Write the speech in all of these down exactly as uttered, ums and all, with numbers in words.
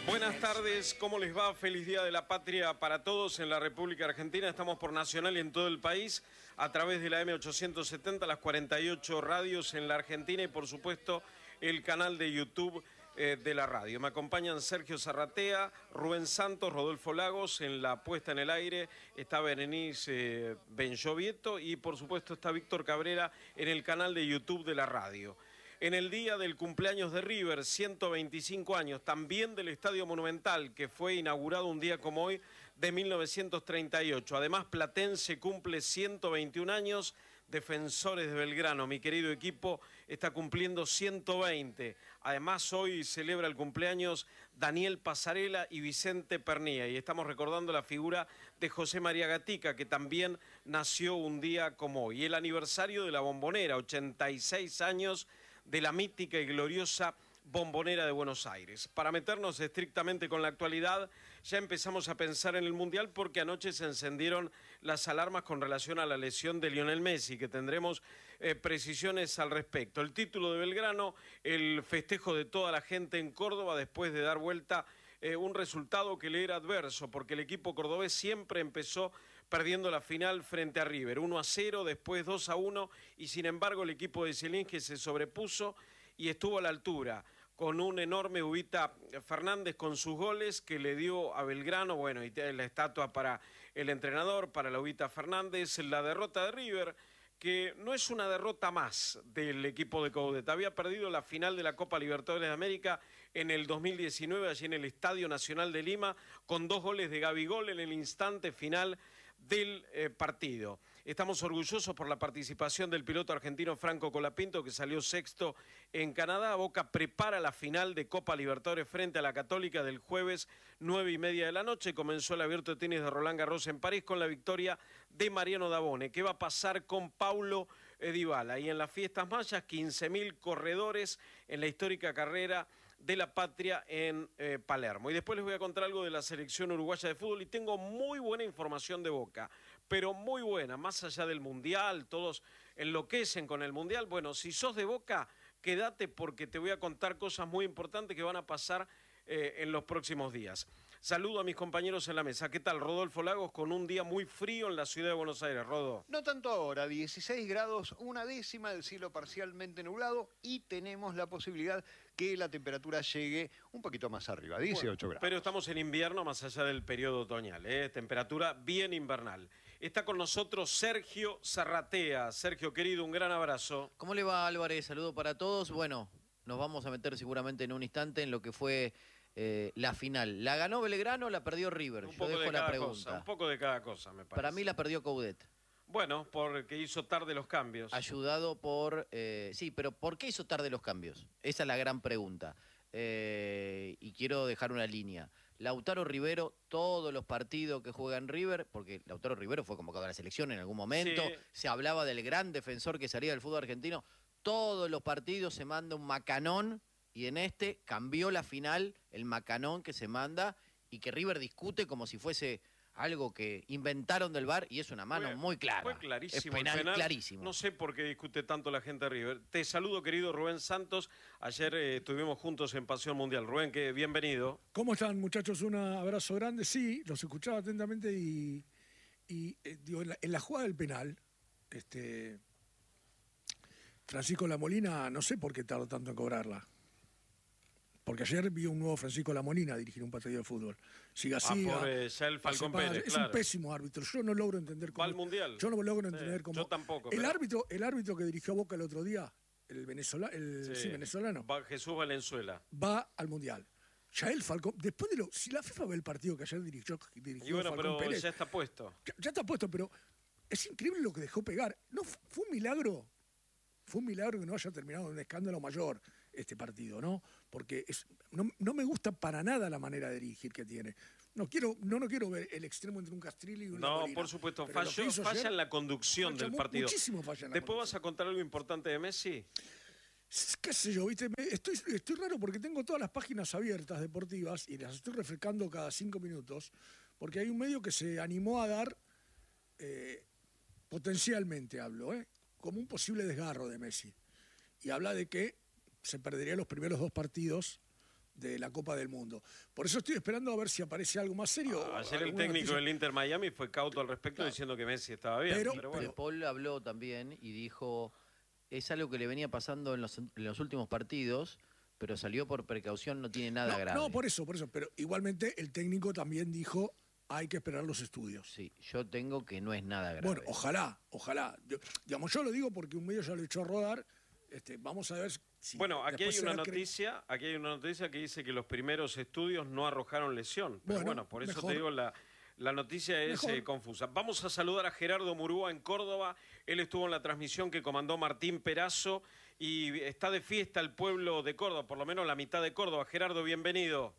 Buenas tardes, ¿cómo les va? Feliz Día de la Patria para todos en la República Argentina. Estamos por Nacional y en todo el país a través de la M ochocientos setenta, las cuarenta y ocho radios en la Argentina y por supuesto el canal de YouTube eh, de la radio. Me acompañan Sergio Zarratea, Rubén Santos, Rodolfo Lagos en la puesta en el aire, está Berenice eh, Benchovieto y por supuesto está Víctor Cabrera en el canal de YouTube de la radio. En el día del cumpleaños de River, ciento veinticinco años, también del Estadio Monumental, que fue inaugurado un día como hoy de mil novecientos treinta y ocho. Además, Platense cumple ciento veintiún años, Defensores de Belgrano, mi querido equipo, está cumpliendo ciento veinte. Además, hoy celebra el cumpleaños Daniel Pasarela y Vicente Pernía, y estamos recordando la figura de José María Gatica, que también nació un día como hoy. Y el aniversario de la Bombonera, ochenta y seis años de la mítica y gloriosa Bombonera de Buenos Aires. Para meternos estrictamente con la actualidad, ya empezamos a pensar en el Mundial porque anoche se encendieron las alarmas con relación a la lesión de Lionel Messi, que tendremos eh, precisiones al respecto. El título de Belgrano, el festejo de toda la gente en Córdoba después de dar vuelta eh, un resultado que le era adverso, porque el equipo cordobés siempre empezó perdiendo la final frente a River, uno a cero, después dos a uno, y sin embargo el equipo de Zielinski se sobrepuso y estuvo a la altura, con un enorme Ubita Fernández con sus goles que le dio a Belgrano, bueno, y la estatua para el entrenador, para la Ubita Fernández, la derrota de River, que no es una derrota más del equipo de Coudet. Había perdido la final de la Copa Libertadores de América en el dos mil diecinueve, allí en el Estadio Nacional de Lima, con dos goles de Gabigol en el instante final del eh, partido. Estamos orgullosos por la participación del piloto argentino Franco Colapinto, que salió sexto en Canadá. Boca prepara la final de Copa Libertadores frente a la Católica del jueves nueve y media de la noche. Comenzó el abierto de tenis de Roland Garros en París con la victoria de Mariano Dabone. ¿Qué va a pasar con Paulo Dybala? Y en las fiestas mayas, quince mil corredores en la histórica carrera de la patria en eh, Palermo. Y después les voy a contar algo de la selección uruguaya de fútbol y tengo muy buena información de Boca, pero muy buena, más allá del Mundial, todos enloquecen con el Mundial. Bueno, si sos de Boca, quédate porque te voy a contar cosas muy importantes que van a pasar eh, en los próximos días. Saludo a mis compañeros en la mesa. ¿Qué tal, Rodolfo Lagos, con un día muy frío en la ciudad de Buenos Aires? Rodo. No tanto ahora, dieciséis grados, una décima, del cielo parcialmente nublado y tenemos la posibilidad que la temperatura llegue un poquito más arriba, dieciocho bueno, grados. Pero estamos en invierno más allá del periodo otoñal, ¿eh? Temperatura bien invernal. Está con nosotros Sergio Zarratea. Sergio, querido, un gran abrazo. ¿Cómo le va, Álvarez? Saludo para todos. Bueno, nos vamos a meter seguramente en un instante en lo que fue eh, la final. ¿La ganó Belgrano o la perdió River? Un Yo poco dejo de la cada pregunta. cosa, un poco de cada cosa, me parece. Para mí la perdió Coudet. Bueno, porque hizo tarde los cambios. Ayudado por... Eh, sí, pero ¿por qué hizo tarde los cambios? Esa es la gran pregunta. Eh, y quiero dejar una línea. Lautaro Rivero, todos los partidos que juega en River, porque Lautaro Rivero fue convocado a la selección en algún momento, sí. Se hablaba del gran defensor que salía del fútbol argentino, todos los partidos se manda un macanón, y en este cambió la final, el macanón que se manda, y que River discute como si fuese algo que inventaron del V A R, y es una mano fue, muy clara. Fue clarísimo. Es penal, el penal clarísimo. No sé por qué discute tanto la gente de River. Te saludo, querido Rubén Santos. Ayer eh, estuvimos juntos en Pasión Mundial. Rubén, que bienvenido. ¿Cómo están, muchachos? Un abrazo grande. Sí, los escuchaba atentamente y, y eh, digo, en la, en la jugada del penal, este, Francisco Lamolina, no sé por qué tardó tanto en cobrarla. Porque ayer vi un nuevo Francisco Lamolina dirigir un partido de fútbol. Si García, ah, por eh, ya el Falcón Pérez, es claro. un pésimo árbitro. Yo no logro entender cómo. Va al Mundial. Yo no logro sí, entender cómo. Yo tampoco. El pero... árbitro, el árbitro que dirigió a Boca el otro día, el venezolano, el sí. sí, venezolano. Va Jesús Valenzuela. Va al Mundial. Ya el Falcón, después de lo, si la FIFA ve el partido que ayer dirigió, dirigió y bueno, Falcón pero Pérez, ya está puesto. Ya, ya está puesto, pero es increíble lo que dejó pegar. No fue un milagro. Fue un milagro que no haya terminado en un escándalo mayor este partido, ¿no? Porque es, no, no me gusta para nada la manera de dirigir que tiene. No quiero, no, no quiero ver el extremo entre un Castrilli y un No, Molina, por supuesto, falló, falla ayer, en la conducción falla del mu partido. Muchísimo falla en la ¿Después conducción. vas a contar algo importante de Messi? Qué sé yo, ¿viste? Estoy, estoy raro porque tengo todas las páginas abiertas deportivas y las estoy refrescando cada cinco minutos, porque hay un medio que se animó a dar, eh, potencialmente hablo, ¿eh? como un posible desgarro de Messi. Y habla de que se perdería los primeros dos partidos de la Copa del Mundo. Por eso estoy esperando a ver si aparece algo más serio. Ah, ayer el alguna técnico noticia. del Inter Miami fue cauto al respecto, Claro. diciendo que Messi estaba bien. Pero- Pero, Pero bueno. Paul habló también y dijo, es algo que le venía pasando en los, en los últimos partidos, pero salió por precaución, no tiene nada no, grave. no, por eso, por eso. Pero igualmente el técnico también dijo, hay que esperar los estudios. Sí, yo tengo que no es nada grave. Bueno, ojalá, ojalá. Yo, digamos, yo lo digo porque un medio ya lo echó a rodar. Este, vamos a ver si. Bueno, aquí hay después una será cre- noticia, aquí hay una noticia que dice que los primeros estudios no arrojaron lesión. Pero Bueno, bueno, por eso mejor. te digo, la, la noticia es Mejor. eh, confusa. Vamos a saludar a Gerardo Murúa en Córdoba. Él estuvo en la transmisión que comandó Martín Perazo y está de fiesta el pueblo de Córdoba, por lo menos la mitad de Córdoba. Gerardo, bienvenido.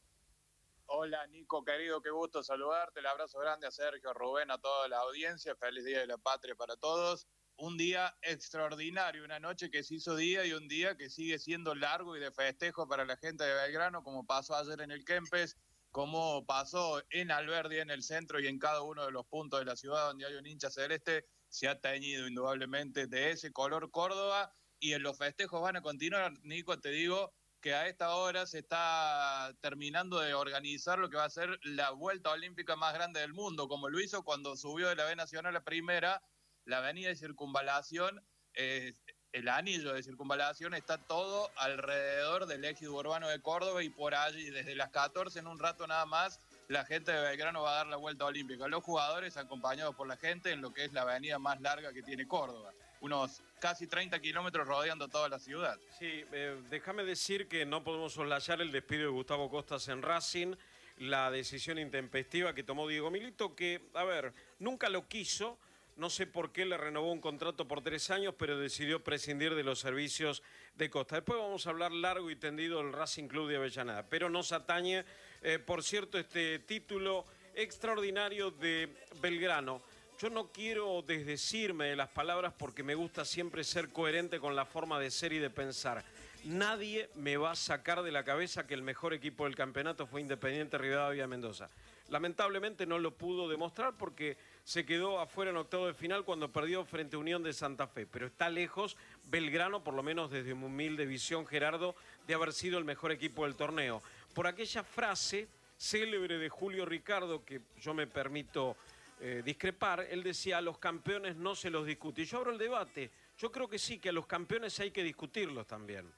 Hola Nico, querido, qué gusto saludarte. El abrazo grande a Sergio, a Rubén, a toda la audiencia. Feliz Día de la Patria para todos. Un día extraordinario, una noche que se hizo día y un día que sigue siendo largo y de festejo para la gente de Belgrano, como pasó ayer en el Kempes, como pasó en Alberdi, en el centro y en cada uno de los puntos de la ciudad donde hay un hincha celeste. Se ha teñido indudablemente de ese color Córdoba y en los festejos van a continuar. Nico, te digo que a esta hora se está terminando de organizar lo que va a ser la vuelta olímpica más grande del mundo, como lo hizo cuando subió de la B Nacional a Primera, la avenida de circunvalación, eh, el anillo de circunvalación está todo alrededor del ejido urbano de Córdoba y por allí, desde las catorce en un rato nada más, la gente de Belgrano va a dar la vuelta olímpica. Los jugadores acompañados por la gente en lo que es la avenida más larga que tiene Córdoba. Unos casi treinta kilómetros rodeando toda la ciudad. Sí, eh, déjame decir que no podemos soslayar el despido de Gustavo Costas en Racing, la decisión intempestiva que tomó Diego Milito, que, a ver, nunca lo quiso, no sé por qué le renovó un contrato por tres años, pero decidió prescindir de los servicios de Costa. Después vamos a hablar largo y tendido del Racing Club de Avellaneda, pero nos atañe, eh, por cierto, este título extraordinario de Belgrano. Yo no quiero desdecirme de las palabras porque me gusta siempre ser coherente con la forma de ser y de pensar. Nadie me va a sacar de la cabeza que el mejor equipo del campeonato fue Independiente Rivadavia Mendoza. Lamentablemente no lo pudo demostrar porque se quedó afuera en octavo de final cuando perdió frente a Unión de Santa Fe. Pero está lejos Belgrano, por lo menos desde mi humilde visión, Gerardo, de haber sido el mejor equipo del torneo. Por aquella frase célebre de Julio Ricardo, que yo me permito eh, discrepar, él decía, a los campeones no se los discute. Y yo abro el debate. Yo creo que sí, que a los campeones hay que discutirlos también.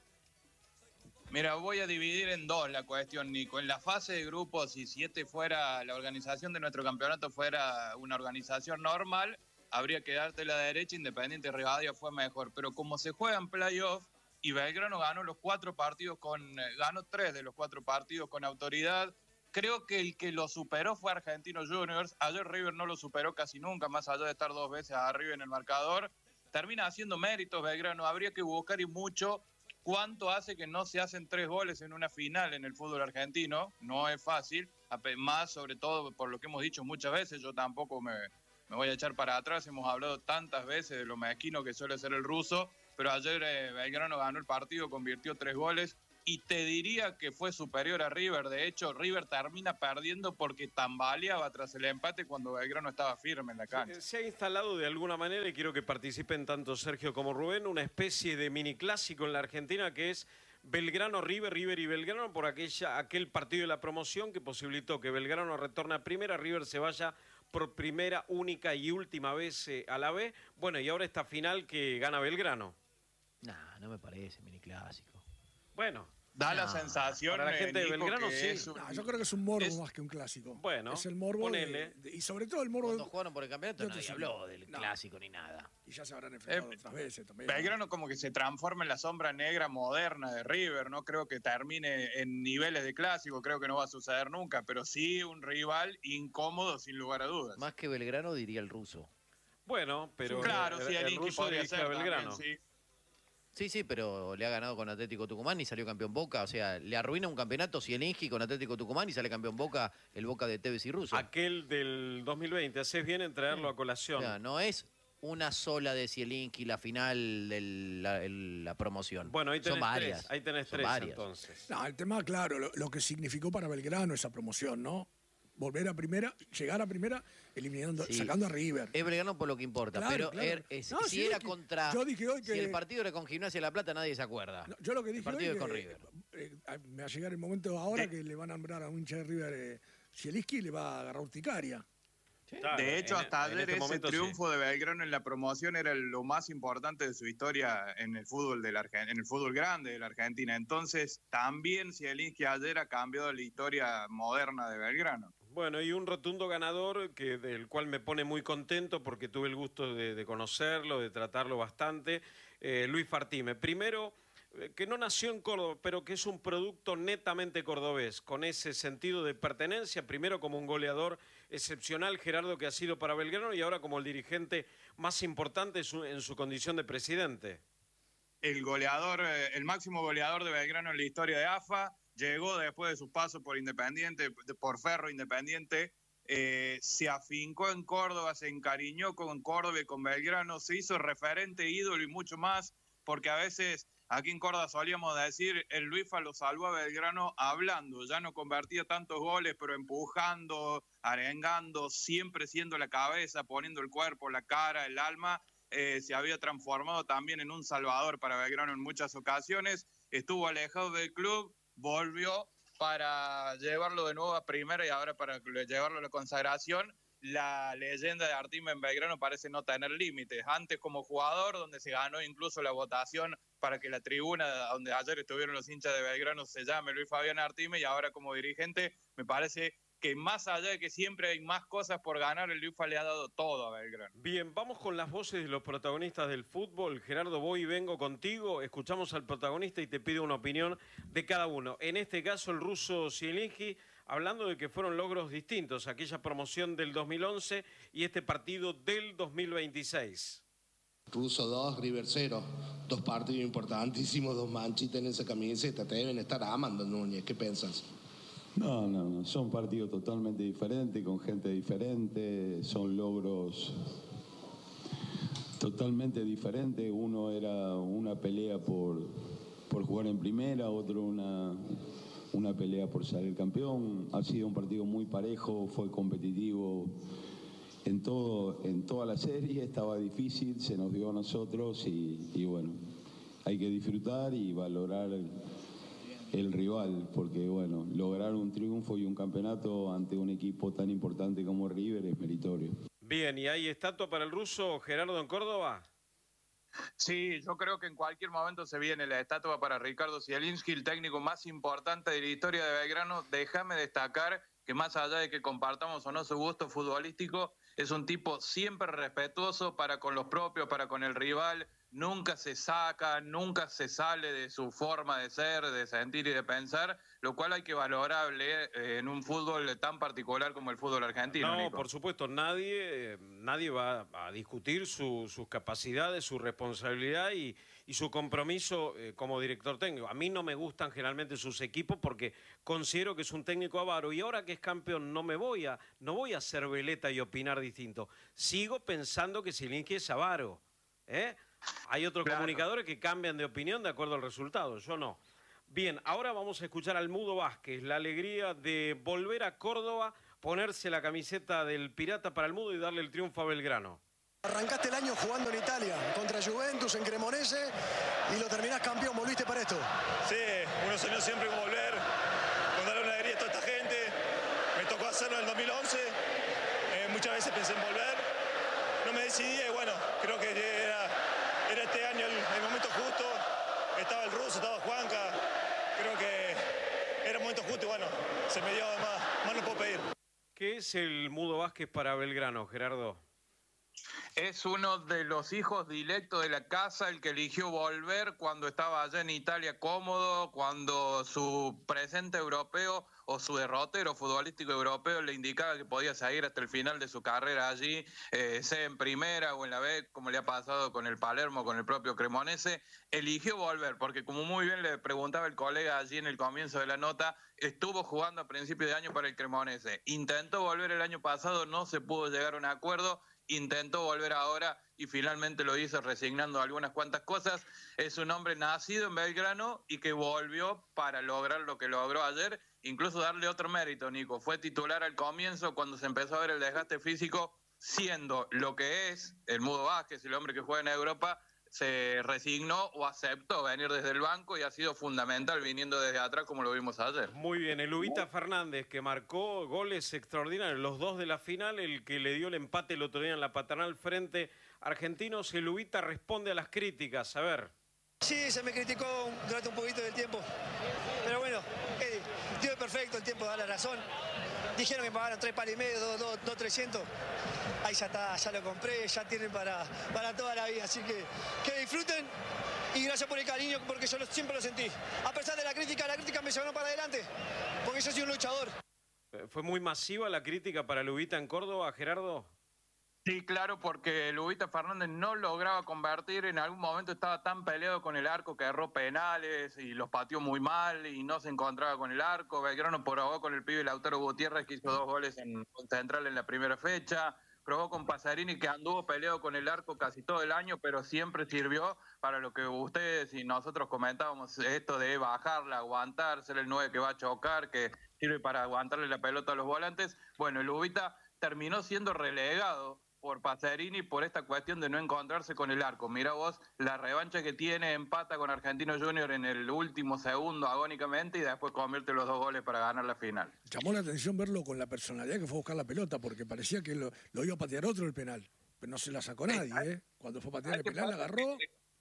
Mira, voy a dividir en dos la cuestión, Nico. En la fase de grupos, si siete fuera, la organización de nuestro campeonato fuera una organización normal, habría que darte la derecha, Independiente Rivadavia fue mejor. Pero como se juega en playoff y Belgrano ganó los cuatro partidos con, eh, ganó tres de los cuatro partidos con autoridad, creo que el que lo superó fue Argentinos Juniors. Ayer River no lo superó casi nunca, más allá de estar dos veces arriba en el marcador. Termina haciendo méritos Belgrano, habría que buscar y mucho. ¿Cuánto hace que no se hacen tres goles en una final en el fútbol argentino? No es fácil, más sobre todo por lo que hemos dicho muchas veces. Yo tampoco me, me voy a echar para atrás, hemos hablado tantas veces de lo mezquino que suele ser el ruso, pero ayer eh, Belgrano ganó el partido, convirtió tres goles y te diría que fue superior a River. De hecho, River termina perdiendo porque tambaleaba tras el empate cuando Belgrano estaba firme en la cancha. Se ha instalado de alguna manera, y quiero que participen tanto Sergio como Rubén, una especie de mini clásico en la Argentina que es Belgrano-River, River y Belgrano por aquella, aquel partido de la promoción que posibilitó que Belgrano retorne a primera, River se vaya por primera, única y última vez eh, a la B. Bueno, y ahora esta final que gana Belgrano. Nah, no me parece mini clásico. Bueno, Da la No, sensación, para la gente de Nico, Belgrano, que sí. es un- No, yo creo que es un morbo es- más que un clásico. Bueno, es el morbo ponele. de- de- y sobre todo el morbo Cuando de- jugaron por el campeonato Yo te nadie sigo. habló del No. clásico ni nada. y ya se habrán enfrentado Eh, otras veces también. Belgrano como que se transforma en la sombra negra moderna de River, no creo que termine en niveles de clásico, creo que no va a suceder nunca, pero sí un rival incómodo sin lugar a dudas. Más que Belgrano diría el ruso. Bueno, pero claro, el, sí, el el Inqui ruso podría dirige ser a Belgrano. también, sí. Sí, sí, pero le ha ganado con Atlético Tucumán y salió campeón Boca. O sea, le arruina un campeonato si Inqui con Atlético Tucumán y sale campeón Boca, el Boca de Tevez y Russo. Aquel del dos mil veinte, haces bien en traerlo a O colación. sea, no es una sola de Zielinski la final de la, el- la promoción. Bueno, ahí Son tenés varias. tres, ahí tenés Son tres varias. entonces. No, el tema, claro, lo, lo que significó para Belgrano esa promoción, ¿no? volver a primera, llegar a primera, eliminando, Sí. sacando a River. Es Belgrano por lo que importa, Claro, pero claro. er- es- No, si sí, era que- contra... yo dije hoy Si que- el partido era con Gimnasia de La Plata, nadie se acuerda. No, yo lo que El dije partido hoy es con que, River. eh, eh, me va a llegar el momento ahora que le van a nombrar a un hincha de River eh, Zielinski y le va a agarrar urticaria. Claro, De hecho, en- hasta en ayer este ese momento sí. triunfo de Belgrano en la promoción era lo más importante de su historia en el fútbol de la Argen- en el fútbol grande de la Argentina. Entonces, también Zielinski ayer ha cambiado la historia moderna de Belgrano. Bueno, y un rotundo ganador que del cual me pone muy contento porque tuve el gusto de, de conocerlo, de tratarlo bastante, eh, Luis Fartime. Primero, eh, que no nació en Córdoba, pero que es un producto netamente cordobés, con ese sentido de pertenencia, primero como un goleador excepcional, Gerardo, que ha sido para Belgrano, y ahora como el dirigente más importante en su, en su condición de presidente. El goleador, eh, el máximo goleador de Belgrano en la historia de A F A, llegó después de su paso por Independiente, por Ferro Independiente, eh, se afincó en Córdoba, se encariñó con Córdoba y con Belgrano, se hizo referente, ídolo y mucho más, porque a veces aquí en Córdoba solíamos decir, el Luisfa lo salvó a Belgrano hablando, ya no convertía tantos goles, pero empujando, arengando, siempre siendo la cabeza, poniendo el cuerpo, la cara, el alma, eh, se había transformado también en un salvador para Belgrano en muchas ocasiones, estuvo alejado del club, volvió para llevarlo de nuevo a primera y ahora para llevarlo a la consagración. La leyenda de Artime en Belgrano parece no tener límites. Antes como jugador, donde se ganó incluso la votación para que la tribuna donde ayer estuvieron los hinchas de Belgrano se llame Luis Fabián Artime, y ahora como dirigente me parece que más allá de que siempre hay más cosas por ganar, el Luisfa le ha dado todo a Belgrano. Bien, vamos con las voces de los protagonistas del fútbol. Gerardo, voy y vengo contigo. Escuchamos al protagonista y te pido una opinión de cada uno. En este caso, el ruso Zielinski, hablando de que fueron logros distintos, aquella promoción del dos mil once y este partido del dos mil veintiséis. Ruso dos, River cero. Dos partidos importantísimos, dos manchitas en esa camiseta. Te deben estar amando, Núñez. ¿Qué piensas? No, no, no, son partidos totalmente diferentes, con gente diferente, son logros totalmente diferentes. Uno era una pelea por, por jugar en primera, otro una, una pelea por salir campeón. Ha sido un partido muy parejo, fue competitivo en, todo, en toda la serie, estaba difícil, se nos dio a nosotros y, y bueno, hay que disfrutar y valorar el, el rival, porque bueno, lograr un triunfo y un campeonato ante un equipo tan importante como River es meritorio. Bien, ¿y hay estatua para el ruso Gerardo en Córdoba? Sí, yo creo que en cualquier momento se viene la estatua para Ricardo Zielinski, el técnico más importante de la historia de Belgrano. Déjame destacar que más allá de que compartamos o no su gusto futbolístico, es un tipo siempre respetuoso para con los propios, para con el rival. Nunca se saca, nunca se sale de su forma de ser, de sentir y de pensar, lo cual hay que valorarle eh, en un fútbol tan particular como el fútbol argentino. No, Nico. por supuesto, nadie, eh, nadie va a discutir su- sus capacidades, su responsabilidad y, y su compromiso eh, como director técnico. A mí no me gustan generalmente sus equipos porque considero que es un técnico avaro, y ahora que es campeón no me voy a, no voy a ser veleta y opinar distinto. Sigo pensando que Zielinski es avaro, ¿eh? Hay otros Claro. comunicadores que cambian de opinión de acuerdo al resultado, yo no. Bien, ahora vamos a escuchar al Mudo Vázquez, la alegría de volver a Córdoba, ponerse la camiseta del Pirata para el Mudo y darle el triunfo a Belgrano. Arrancaste el año jugando en Italia, contra Juventus, en Cremonese, y lo terminás campeón, volviste para esto. Sí, uno soñó siempre con volver, con darle una alegría a toda esta gente. Me tocó hacerlo en el dos mil once, eh, muchas veces pensé en volver, no me decidí y bueno, creo que era, era este año el, el momento justo. Estaba el ruso, estaba Juanca, creo que era el momento justo y bueno, se me dio más, más no puedo pedir. ¿Qué es el Mudo Vázquez para Belgrano, Gerardo? Es uno de los hijos directos de la casa, el que eligió volver cuando estaba allá en Italia cómodo, cuando su presente europeo o su derrotero futbolístico europeo le indicaba que podía seguir hasta el final de su carrera allí, eh, sea en primera o en la B, como le ha pasado con el Palermo, con el propio Cremonese. Eligió volver, porque como muy bien le preguntaba el colega allí en el comienzo de la nota, estuvo jugando a principio de año para el Cremonese. Intentó volver el año pasado, no se pudo llegar a un acuerdo. Intentó volver ahora y finalmente lo hizo resignando algunas cuantas cosas. Es un hombre nacido en Belgrano y que volvió para lograr lo que logró ayer incluso darle otro mérito, Nico. Fue titular al comienzo cuando se empezó a ver el desgaste físico, siendo lo que es el Mudo Vázquez, el hombre que juega en Europa, se resignó o aceptó venir desde el banco y ha sido fundamental viniendo desde atrás como lo vimos ayer. Muy bien, el Ubita Fernández que marcó goles extraordinarios, los dos de la final, el que le dio el empate el otro día en la Paternal frente a Argentinos. El Ubita responde a las críticas, a ver. Sí, se me criticó durante un poquito del tiempo, pero bueno, Eddie, Dios es perfecto, el tiempo da la razón. Dijeron que pagaron tres palos y medio, dos, dos, dos, trescientos. Ahí ya está, ya lo compré, ya tienen para, para toda la vida. Así que que disfruten y gracias por el cariño, porque yo lo, siempre lo sentí. A pesar de la crítica, la crítica me llevaron para adelante, porque yo soy un luchador. ¿Fue muy masiva la crítica para el Ubita en Córdoba, Gerardo? Sí, claro, porque el Ubita Fernández no lograba convertir, en algún momento estaba tan peleado con el arco que erró penales y los pateó muy mal y no se encontraba con el arco. Belgrano probó con el pibe Lautaro Gutiérrez, que hizo dos goles en Central en la primera fecha. Probó con Pasarini, que anduvo peleado con el arco casi todo el año, pero siempre sirvió para lo que ustedes y nosotros comentábamos, esto de bajarla, aguantar, ser el nueve que va a chocar, que sirve para aguantarle la pelota a los volantes. Bueno, el Ubita terminó siendo relegado por Pasarini por esta cuestión de no encontrarse con el arco. Mira vos la revancha que tiene, empata con Argentino Junior en el último segundo agónicamente y después convierte los dos goles para ganar la final. Llamó la atención verlo con la personalidad que fue a buscar la pelota, porque parecía que lo, lo iba a patear otro el penal, pero no se la sacó nadie, ¿eh? Cuando fue a patear el penal, la agarró.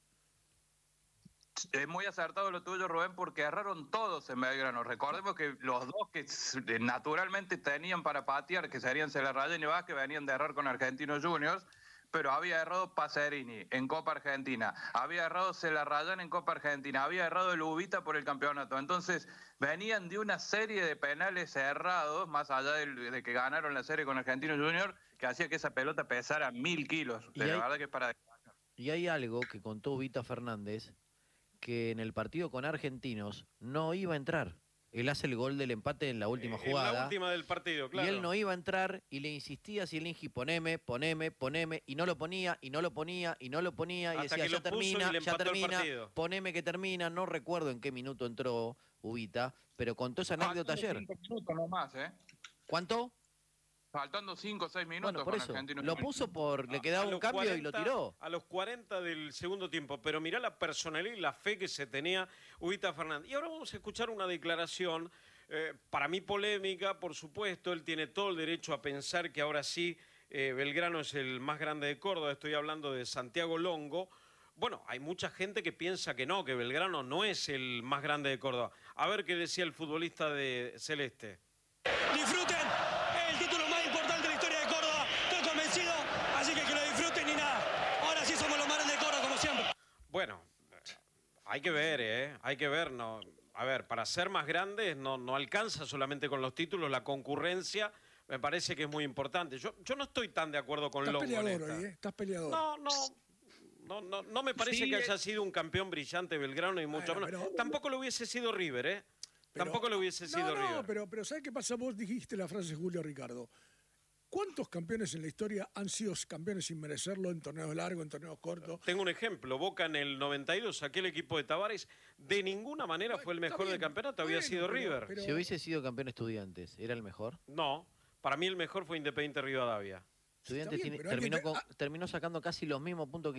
Es muy acertado lo tuyo, Rubén, porque erraron todos en Belgrano. Recordemos que los dos que naturalmente tenían para patear, que serían Celarrayán y Vázquez, venían de errar con Argentinos Juniors, pero había errado Pasarini en Copa Argentina, había errado Celarrayán en Copa Argentina, había errado el Ubita por el campeonato. Entonces, venían de una serie de penales errados, más allá de, de que ganaron la serie con Argentinos Juniors, que hacía que esa pelota pesara mil kilos. De la hay, verdad que es para... Y hay algo que contó Ubita Fernández, que en el partido con Argentinos no iba a entrar. Él hace el gol del empate en la última eh, jugada. En la última del partido, claro. Y él no iba a entrar y le insistía a Zielinski, poneme, poneme, poneme, y no lo ponía, y no lo ponía, y no lo ponía, y hasta decía, ya termina, ya termina, poneme que termina. No recuerdo en qué minuto entró Ubita, pero contó esa anécdota ayer. Cinco minutos nomás, ¿eh? ¿Cuánto? Faltando cinco o seis minutos. Bueno, por con eso, Argentinos lo puso por, le quedaba un cambio cuarenta, y lo tiró. A los cuarenta del segundo tiempo, pero mirá la personalidad y la fe que se tenía Ubita Fernández. Y ahora vamos a escuchar una declaración, eh, para mí polémica, por supuesto, él tiene todo el derecho a pensar que ahora sí eh, Belgrano es el más grande de Córdoba, estoy hablando de Santiago Longo. Bueno, hay mucha gente que piensa que no, que Belgrano no es el más grande de Córdoba. A ver qué decía el futbolista de Celeste. Disfruten el título más importante de la historia de Córdoba, estoy convencido, así que que lo disfruten y nada. Ahora sí somos los más grandes de Córdoba, como siempre. Bueno, hay que ver, ¿eh? Hay que ver, no. A ver, para ser más grandes no, no alcanza solamente con los títulos, la concurrencia me parece que es muy importante. Yo, yo no estoy tan de acuerdo con Longo. Estás peleador hoy, ¿eh? Estás peleador. No, no. No, no, no me parece sí, que haya sido un campeón brillante Belgrano y mucho bueno, menos. pero, Tampoco lo hubiese sido River, ¿eh? Pero, Tampoco lo hubiese sido no, no, River. pero, pero ¿sabes qué pasa? Vos dijiste la frase Julio Ricardo. ¿Cuántos campeones en la historia han sido campeones sin merecerlo en torneos largos, en torneos cortos? Tengo un ejemplo. Boca en el noventa y dos, aquel equipo de Tavares, de ninguna manera fue el mejor del campeonato, había bueno, sido pero, River. Pero... Si hubiese sido campeón Estudiantes, ¿era el mejor? No, para mí el mejor fue Independiente Rivadavia. Estudiantes bien, tiene, terminó, alguien... con, terminó sacando casi los mismos puntos que